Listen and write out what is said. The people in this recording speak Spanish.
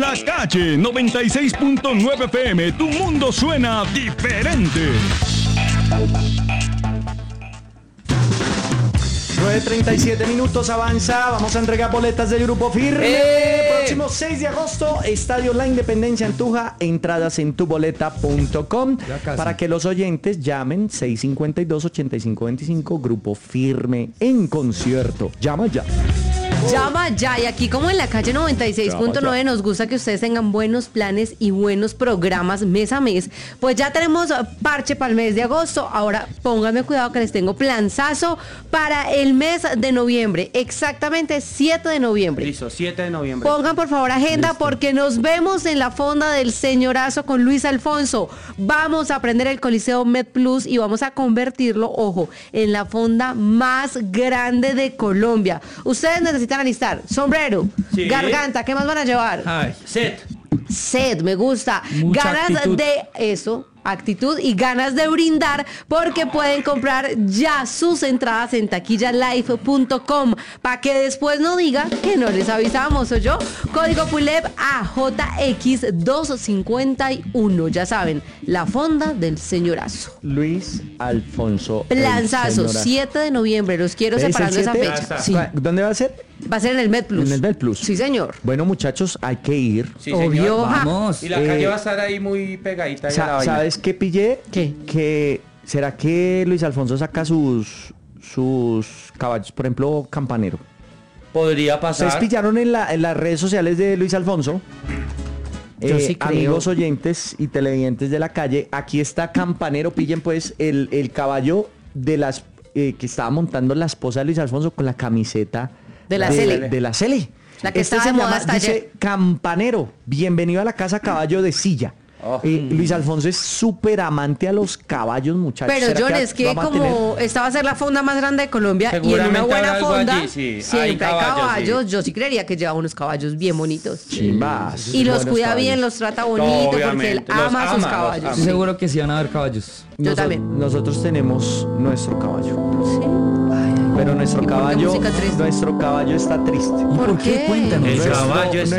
La Calle 96.9 FM, tu mundo suena diferente. 9:37 minutos, avanza. Vamos a entregar boletas del Grupo Firme. Próximo 6 de agosto, Estadio La Independencia en Tunja. Entradas en tuboleta.com. Para que los oyentes llamen 652-8525. Grupo Firme en concierto. Llama ya. Llama ya, y aquí como en La Calle 96.9 nos gusta que ustedes tengan buenos planes y buenos programas mes a mes. Pues ya tenemos parche para el mes de agosto. Ahora pónganme cuidado que les tengo planzazo para el mes de noviembre. Exactamente 7 de noviembre. Listo, 7 de noviembre. Pongan por favor agenda. Listo. Porque nos vemos en la fonda del Señorazo con Luis Alfonso. Vamos a prender el Coliseo MedPlus y vamos a convertirlo, ojo, en la fonda más grande de Colombia. Ustedes necesitan alistar sombrero, sí, garganta, ¿qué más van a llevar? Ay, set, me gusta. Mucha ganas actitud. De eso, actitud y ganas de brindar, porque pueden comprar ya sus entradas en taquillalife.com para que después no diga que no les avisamos. ¿O yo? Código PULEP AJX251. Ya saben, la fonda del Señorazo. Luis Alfonso. Planzazo, 7 de noviembre. Los quiero separando esa fecha. Sí. ¿Dónde va a ser? Va a ser en el MedPlus. En el MedPlus. Sí, señor. Bueno, muchachos, hay que ir. Sí, obvio. Vamos. Y la calle va a estar ahí muy pegadita. ¿Sabes qué pillé? ¿Qué? Que ¿será que Luis Alfonso saca sus caballos, por ejemplo, Campanero? Podría pasar. ¿Ustedes pillaron en las redes sociales de Luis Alfonso? Yo sí creo. Amigos oyentes y televidentes de La Calle, aquí está Campanero. Pillen pues el caballo de las que estaba montando la esposa de Luis Alfonso con la camiseta de la Cele. De la Cele. La que está de moda hasta dice ayer. Campanero, bienvenido a la casa caballo de silla. Luis Alfonso es súper amante a los caballos, muchachos. Pero John, es que como esta va a ser la fonda más grande de Colombia y en una buena fonda allí, sí, siempre hay caballos. Sí. Yo sí creería que lleva unos caballos bien bonitos. Chimbas. Y los cuida caballos. Bien, los trata bonito, porque él ama sus caballos. Estoy seguro que sí van a haber caballos. Yo también. Nosotros tenemos nuestro caballo. Sí. Pero nuestro caballo está triste. ¿Por qué? Cuéntanos. El caballo está